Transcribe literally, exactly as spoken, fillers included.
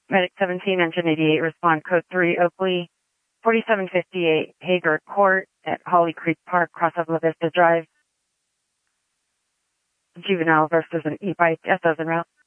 Medic seventeen, engine eighty-eight, respond code three, Oakley, forty-seven fifty-eight, Hager Court at Holly Creek Park, cross of La Vista Drive. Juvenile versus an e-bike, S O's en route.